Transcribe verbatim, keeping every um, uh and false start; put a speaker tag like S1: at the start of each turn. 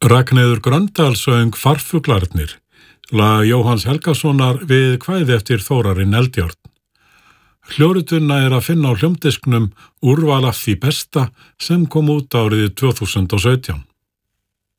S1: Ragnheiður Gröndal söng Farfuglarnir, lag Jóhanns Helgasonar við kvæði eftir Þórarinn Eldjárn. Hljórituna er að finna á hljómdisknum Úrval af því besta sem kom út árið tvö þúsund og sautján.